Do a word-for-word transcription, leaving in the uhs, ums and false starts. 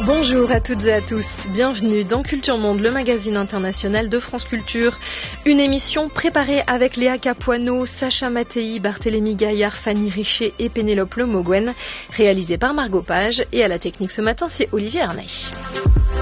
Bonjour à toutes et à tous, bienvenue dans Culture Monde, le magazine international de France Culture. Une émission préparée avec Léa Capuano, Sacha Mattei, Barthélémy Gaillard, Fanny Richer et Pénélope Lemoguen, réalisée par Margot Page, et à la technique ce matin c'est Olivier Arnay.